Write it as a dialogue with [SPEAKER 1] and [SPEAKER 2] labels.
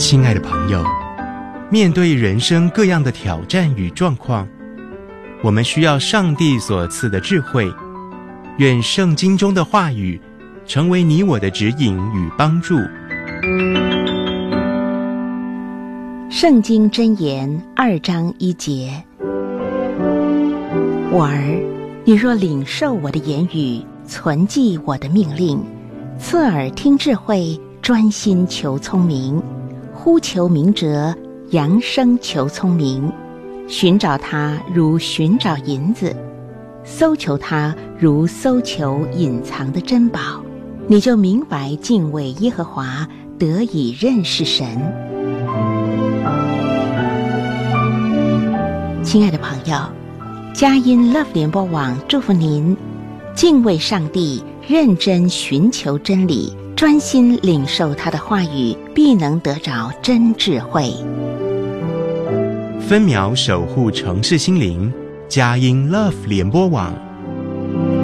[SPEAKER 1] 亲爱的朋友，面对人生各样的挑战与状况，我们需要上帝所赐的智慧。愿圣经中的话语成为你我的指引与帮助。
[SPEAKER 2] 圣经箴言2章1节：我儿，你若领受我的言语，存记我的命令，侧耳听智慧，专心求聪明，呼求明哲，扬声求聪明，寻找他如寻找银子，搜求他如搜求隐藏的珍宝，你就明白敬畏耶和华，得以认识神。亲爱的朋友，佳音 Love 联播网祝福您敬畏上帝，认真寻求真理，专心领受他的话语，必能得着真智慧。
[SPEAKER 1] 分秒守护城市心灵，佳音 Love 联播网。